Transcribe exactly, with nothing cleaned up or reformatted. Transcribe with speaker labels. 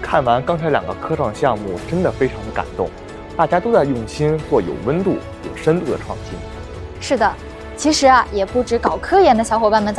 Speaker 1: 看完刚才两个科创项目，真的非常的感动，大家都在用心做有温度、有深度的创新。
Speaker 2: 是的，其实啊，也不止搞科研的小伙伴们在。